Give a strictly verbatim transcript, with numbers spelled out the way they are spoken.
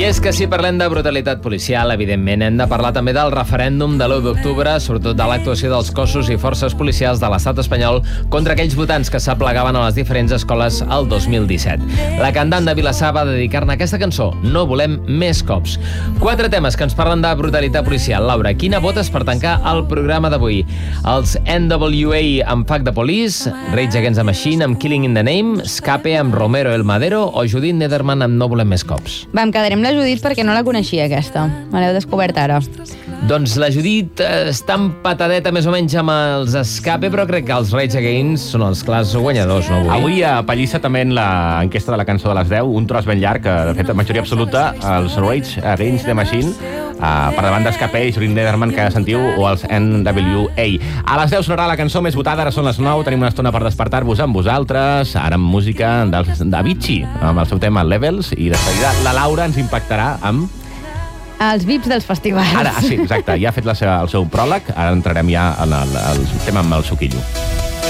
I és que si parlem de brutalitat policial, evidentment hem de parlar també del referèndum de l'u d'octubre, sobretot de l'actuació dels cossos i forces policials de l'estat espanyol contra aquells votants que s'aplegaven a les diferents escoles el dos mil disset. La cantant de Vilassar va dedicar-ne aquesta cançó, No volem més cops. Quatre temes que ens parlen de brutalitat policial. Laura, quina votes per tancar el programa d'avui? Els N W A amb Fuck the Police, Rage Against the Machine amb Killing in the Name, Escape amb Romero el Madero o Judith Nederman amb No volem més cops? Va, em quedaré amb la Judit perquè no la coneixia, aquesta. Me l'heu descobert ara. Doncs la Judit eh, està empatadeta més o menys amb els Escape, però crec que els Rage Against són els clars guanyadors, no? Avui, avui a Pallissa també en l'enquesta de la cançó de les deu, un tros ben llarg, que de fet, majoria absoluta, els Rage Against the Machine, Uh, per davant d'Escape i Judith Nederman, que sentiu, o els N W A. A les deu sonarà la cançó més votada, ara són les nou, tenim una estona per despertar-vos amb vosaltres, ara amb música dels d'Avicii, amb el seu tema Levels, i de seguida la Laura ens impactarà amb... Els V I Ps dels festivals. Ara, sí, exacte, ja ha fet la seva, el seu pròleg, ara entrarem ja en el, el tema amb el suquillo.